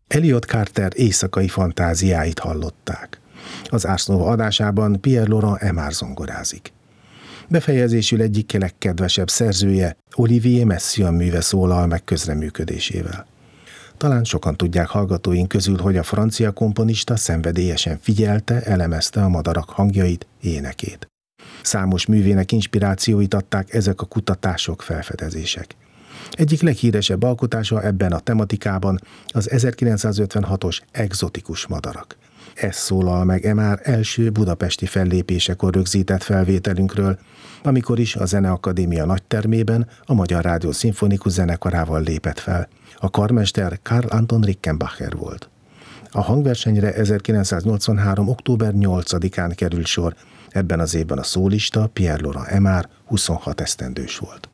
Elliot Carter éjszakai fantáziáit hallották. Az Ars Nova adásában Pierre-Laurent Aimard zongorázik. Befejezésül egyik legkedvesebb szerzője, Olivier Messiaen műve szólal meg közreműködésével. Talán sokan tudják hallgatóink közül, hogy a francia komponista szenvedélyesen figyelte, elemezte a madarak hangjait, énekét. Számos művének inspirációit adták ezek a kutatások, felfedezések. Egyik leghíresebb alkotása ebben a tematikában az 1956-os Egzotikus madarak. Ez szólal meg Aimard első budapesti fellépésekor rögzített felvételünkről, amikor is a Zeneakadémia nagytermében a Magyar Rádió Szimfonikus Zenekarával lépett fel. A karmester Karl Anton Rickenbacher volt. A hangversenyre 1983. október 8-án került sor, ebben az évben a szólista Pierre-Laurent Aimard 26 esztendős volt.